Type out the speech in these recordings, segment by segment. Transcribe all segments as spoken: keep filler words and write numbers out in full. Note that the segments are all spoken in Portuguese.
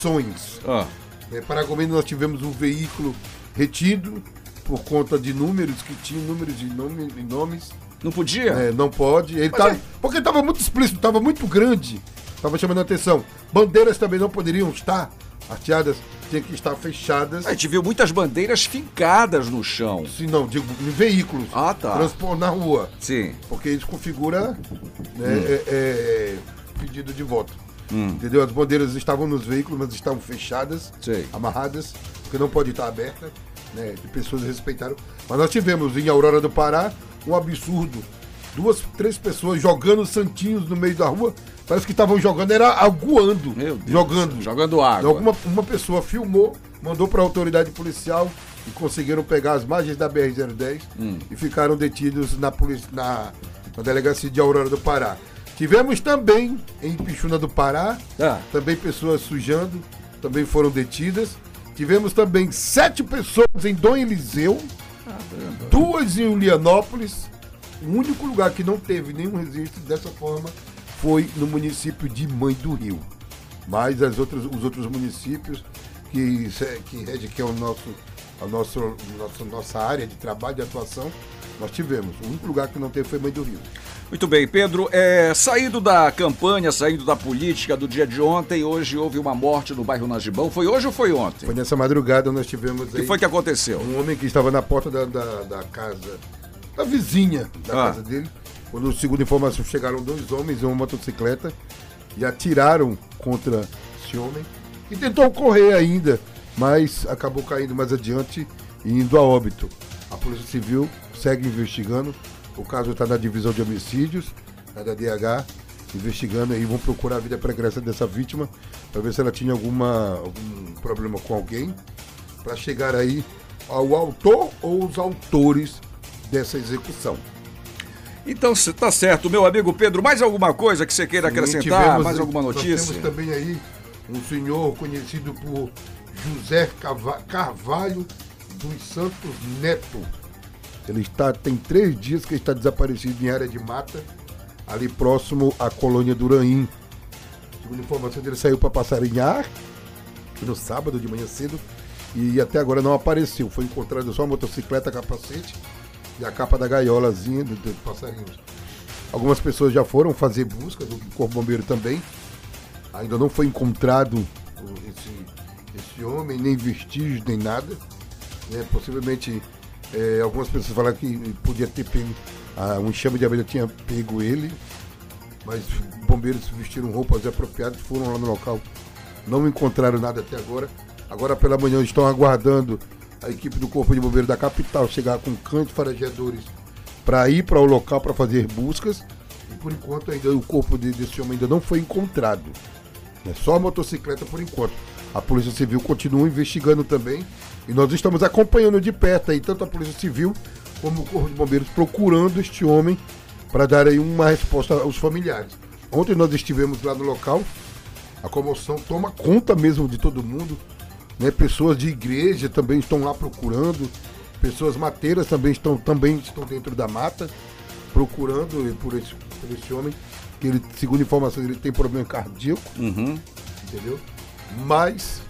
ações. Ah. É, Paragominas nós tivemos um veículo retido por conta de números que tinham números de nome, de nomes. Não podia? É, não pode. Ele tá, é... Porque estava muito explícito, estava muito grande. Estava chamando a atenção. Bandeiras também não poderiam estar hasteadas, tinham que estar fechadas. A gente viu muitas bandeiras fincadas no chão. Se não, digo, em veículos. Ah, tá. Transpor na rua. Sim. Porque isso configura, né, hum. é, é, pedido de voto. Hum. Entendeu? As bandeiras estavam nos veículos, mas estavam fechadas, Sei. amarradas, porque não pode estar aberta, né? E pessoas respeitaram. Mas nós tivemos em Aurora do Pará um absurdo. Duas, três pessoas jogando santinhos no meio da rua. Parece que estavam jogando, era aguando. Meu Deus. Jogando. Jogando água. Alguma, uma pessoa filmou, mandou para a autoridade policial e conseguiram pegar as margens da B R zero dez hum. e ficaram detidos na, policia, na, na delegacia de Aurora do Pará. Tivemos também em Pixuna do Pará, ah. também pessoas sujando, também foram detidas. Tivemos também sete pessoas em Dom Eliseu, ah, duas em Ulianópolis. O único lugar que não teve nenhum registro dessa forma foi no município de Mãe do Rio. Mas as outras, os outros municípios que, que rege que é o nosso, a nosso, nosso, nossa área de trabalho, de atuação, nós tivemos. O único lugar que não teve foi Mãe do Rio. Muito bem, Pedro, é, saindo da campanha, saindo da política do dia de ontem, hoje houve uma morte no bairro Nagibão. Foi hoje ou foi ontem? Foi nessa madrugada, nós tivemos aí... O que foi que aconteceu? Um homem que estava na porta da, da, da casa, da vizinha da ah. casa dele. Quando, segundo informação, chegaram dois homens em uma motocicleta e atiraram contra esse homem. E tentou correr ainda, mas acabou caindo mais adiante e indo a óbito. A Polícia Civil segue investigando. O caso está na divisão de homicídios, na da D H, investigando aí, vão procurar a vida pregressa dessa vítima para ver se ela tinha alguma, algum problema com alguém, para chegar aí ao autor ou os autores dessa execução. Então, tá certo, meu amigo Pedro, mais alguma coisa que você queira Sim, acrescentar? tivemos, mais alguma notícia? Nós temos também aí um senhor conhecido por José Carvalho dos Santos Neto. Ele está, tem três dias que ele está desaparecido em área de mata, ali próximo à colônia do Uraim. Segundo informação, ele saiu para passarinhar no sábado de manhã cedo e até agora não apareceu. Foi encontrado só a motocicleta, capacete e a capa da gaiolazinha dos do passarinhos. Algumas pessoas já foram fazer busca, do Corpo Bombeiro também. Ainda não foi encontrado esse, esse homem, nem vestígios, nem nada. Né? Possivelmente... É, algumas pessoas falaram que podia ter pego, ah, um enxame de abelha tinha pego ele, mas bombeiros vestiram roupas apropriadas, foram lá no local, não encontraram nada até agora. Agora pela manhã estão aguardando a equipe do Corpo de Bombeiros da capital chegar com cantos farejadores para ir para o local para fazer buscas, e por enquanto ainda o corpo de, desse homem ainda não foi encontrado. É só a motocicleta por enquanto. A Polícia Civil continua investigando também. E nós estamos acompanhando de perto aí, tanto a Polícia Civil como o Corpo de Bombeiros, procurando este homem para dar aí uma resposta aos familiares. Ontem nós estivemos lá no local, a comoção toma conta mesmo de todo mundo, né? Pessoas de igreja também estão lá procurando, pessoas mateiras também estão, também estão dentro da mata, procurando por esse, por esse homem, que ele, segundo informações, ele tem problema cardíaco, uhum. entendeu? Mas...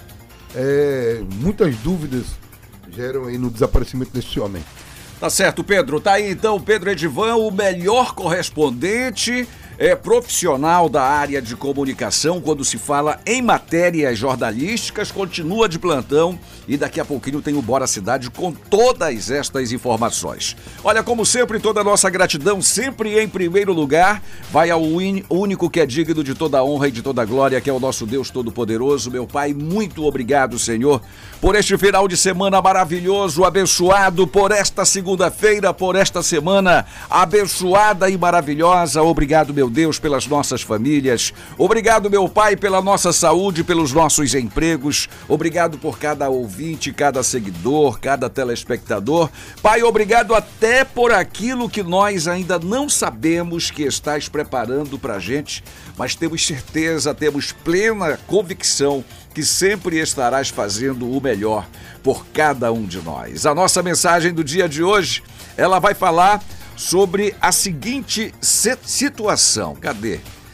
É, muitas dúvidas geram aí no desaparecimento desse homem. Tá certo, Pedro. Tá aí então Pedro Edivan, o melhor correspondente é, profissional da área de comunicação quando se fala em matérias jornalísticas, continua de plantão e daqui a pouquinho tem o Bora Cidade com todas estas informações. Olha, como sempre, toda a nossa gratidão, sempre em primeiro lugar, vai ao único que é digno de toda a honra e de toda a glória, que é o nosso Deus Todo-Poderoso. Meu Pai, muito obrigado, Senhor, por este final de semana maravilhoso, abençoado, por esta segunda-feira, por esta semana abençoada e maravilhosa. Obrigado, meu Deus, pelas nossas famílias. Obrigado, meu Pai, pela nossa saúde, pelos nossos empregos. Obrigado por cada ouvinte, cada seguidor, cada telespectador. Pai, obrigado até por aquilo que nós ainda não sabemos que estás preparando pra gente, mas temos certeza, temos plena convicção que sempre estarás fazendo o melhor por cada um de nós. A nossa mensagem do dia de hoje, ela vai falar sobre a seguinte situação. Cadê?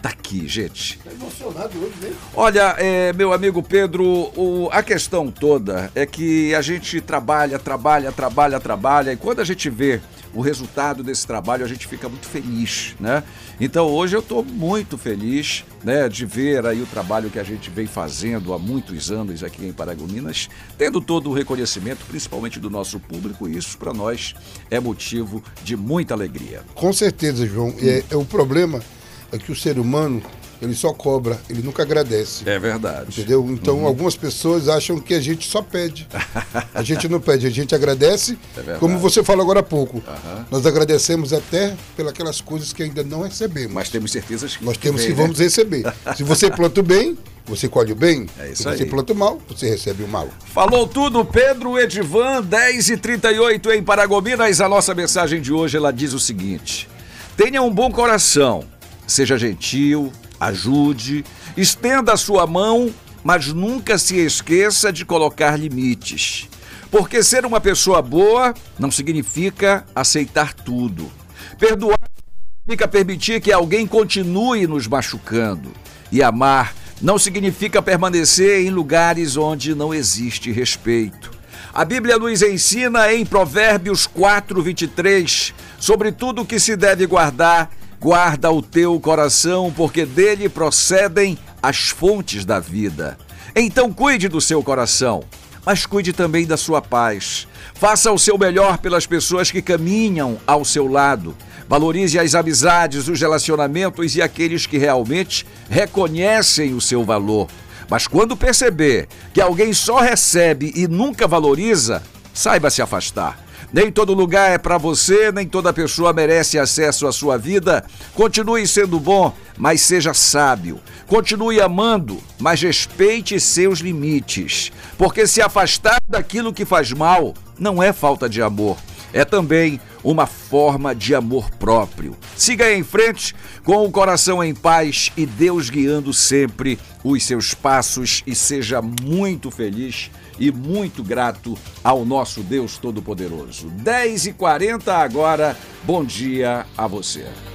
tá aqui, gente. Tá emocionado hoje, né? Olha, é, meu amigo Pedro, o, a questão toda é que a gente trabalha, trabalha, trabalha, trabalha, e quando a gente vê o resultado desse trabalho, a gente fica muito feliz, né? Então hoje eu estou muito feliz, né, de ver aí o trabalho que a gente vem fazendo há muitos anos aqui em Paragominas, tendo todo o reconhecimento, principalmente do nosso público, e isso para nós é motivo de muita alegria. Com certeza, João. Hum. É, é o problema é que o ser humano, ele só cobra, ele nunca agradece. É verdade. Entendeu? Então, uhum. algumas pessoas acham que a gente só pede. A gente não pede, a gente agradece. É como você falou agora há pouco. Uhum. Nós agradecemos até pelas coisas que ainda não recebemos. Mas temos certeza que Nós temos que, vem, que vamos né? receber. Se você planta o bem, você colhe o bem. É isso Se aí. você planta o mal, você recebe o mal. Falou tudo, Pedro Edivan, dez e trinta e oito em Paragominas. A nossa mensagem de hoje, ela diz o seguinte: tenha um bom coração, seja gentil, ajude, estenda a sua mão, mas nunca se esqueça de colocar limites. Porque ser uma pessoa boa não significa aceitar tudo. Perdoar significa permitir que alguém continue nos machucando. E amar não significa permanecer em lugares onde não existe respeito. A Bíblia nos ensina em Provérbios quatro, vinte e três, sobre tudo o que se deve guardar. Guarda o teu coração, porque dele procedem as fontes da vida. Então cuide do seu coração, mas cuide também da sua paz. Faça o seu melhor pelas pessoas que caminham ao seu lado. Valorize as amizades, os relacionamentos e aqueles que realmente reconhecem o seu valor. Mas quando perceber que alguém só recebe e nunca valoriza, saiba se afastar. Nem todo lugar é para você, nem toda pessoa merece acesso à sua vida. Continue sendo bom, mas seja sábio. Continue amando, mas respeite seus limites. Porque se afastar daquilo que faz mal não é falta de amor, é também uma forma de amor próprio. Siga em frente com o coração em paz e Deus guiando sempre os seus passos, e seja muito feliz e muito grato ao nosso Deus Todo-Poderoso. dez e quarenta agora, bom dia a você.